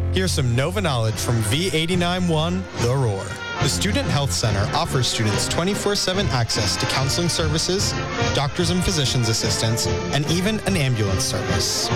Here's some Nova knowledge from V89.1 The Roar. The Student Health Center offers students 24/7 access to counseling services, doctors and physicians assistants, and even an ambulance service.